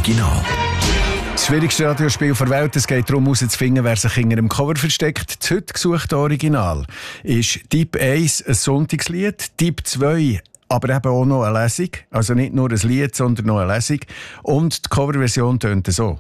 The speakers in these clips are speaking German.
Original. Das schwierigste Radiospiel der Welt. Es geht darum, herauszufinden, wer sich hinter dem Cover versteckt. Das heute gesuchte Original ist Typ 1 ein Sonntagslied, Typ 2 aber eben auch noch eine Lesung. Also nicht nur ein Lied, sondern noch eine Lesung. Und die Coverversion tönt so.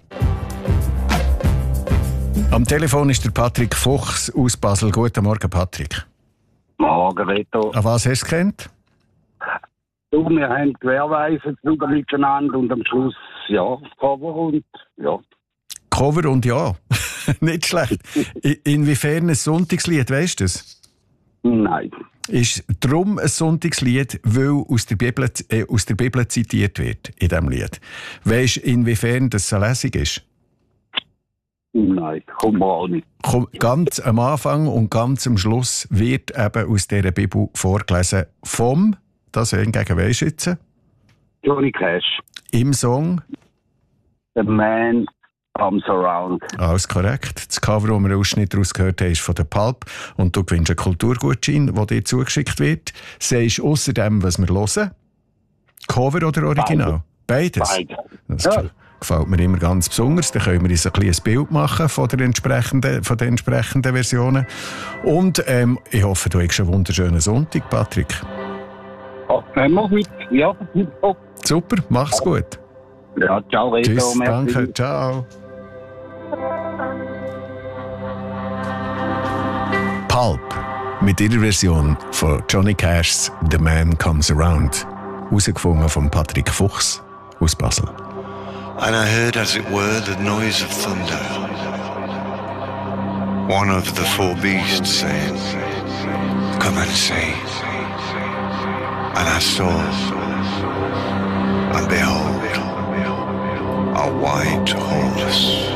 Am Telefon ist der Patrick Fuchs aus Basel. Guten Morgen, Patrick. Morgen, Reto. An was hast du gekannt? Du, wir haben Querweise drüber miteinander und am Schluss, ja, das Cover und ja. Cover und ja. Nicht schlecht. Inwiefern ein Sonntagslied, weißt du das? Nein. Ist darum ein Sonntagslied, weil aus der Bibel zitiert wird in diesem Lied. Weisst du, inwiefern das eine Lesung ist? Nein, kommt mir auch nicht. Ganz am Anfang und ganz am Schluss wird eben aus dieser Bibel vorgelesen vom, das hingegen weisst du jetzt? Johnny Cash. Im Song The Man Comes Around. Alles korrekt. Das Cover, das wir einen Ausschnitt daraus gehört haben, ist von der Pulp. Und du gewinnst einen Kulturgutschein, der dir zugeschickt wird. Sagst du außerdem, was wir hören? Cover oder Original? Beides. Das gefällt mir immer ganz besonders. Dann können wir uns ein kleines Bild machen von den entsprechenden Versionen. Und ich hoffe, du hast einen wunderschönen Sonntag, Patrick. Nehmen wir mit. Ja, super, mach's gut. Ja, ciao, Reto. Tschüss, danke, ciao. Pulp mit ihrer Version von Johnny Cash's The Man Comes Around, herausgefunden von Patrick Fuchs aus Basel. And I heard, as it were, the noise of thunder. One of the four beasts saying, "Come and see." And I saw, and behold, a white horse.